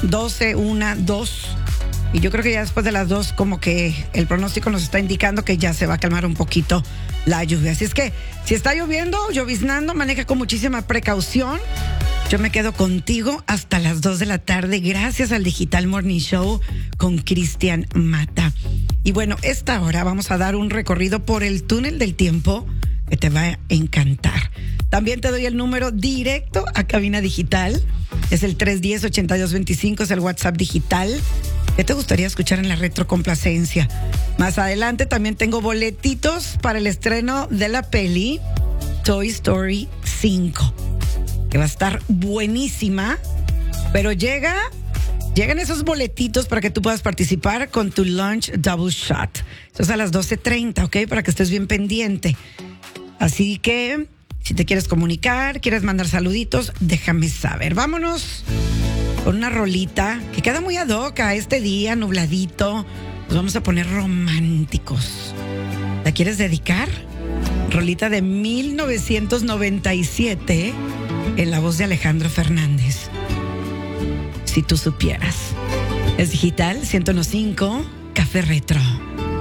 12, 1, 2. Y yo creo que ya después de las 2 como que el pronóstico nos está indicando que ya se va a calmar un poquito la lluvia. Así es que si está lloviendo, lloviznando, maneja con muchísima precaución. Yo me quedo contigo hasta las 2 de la tarde gracias al Digital Morning Show con Cristian Mata. Y bueno, esta hora vamos a dar un recorrido por el túnel del tiempo que te va a encantar. También te doy el número directo a Cabina Digital. Es el 310-8225, es el WhatsApp digital. ¿Qué te gustaría escuchar en la retrocomplacencia? Más adelante también tengo boletitos para el estreno de la peli Toy Story 5, que va a estar buenísima, pero llegan esos boletitos para que tú puedas participar con tu lunch double shot. Eso es a las 12:30, ¿ok? Para que estés bien pendiente. Así que, si te quieres comunicar, quieres mandar saluditos, déjame saber. Vámonos con una rolita que queda muy ad hoc a este día nubladito. Nos vamos a poner románticos. ¿La quieres dedicar? Rolita de 1997 en la voz de Alejandro Fernández. Si tú supieras. Es Digital 101.5, Café Retro.